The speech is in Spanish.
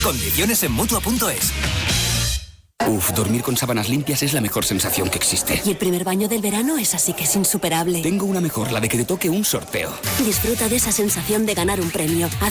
Condiciones en Mutua.es. Uf, dormir con sábanas limpias es la mejor sensación que existe. Y el primer baño del verano es así que es insuperable. Tengo una mejor, la de que te toque un sorteo. Disfruta de esa sensación de ganar un premio.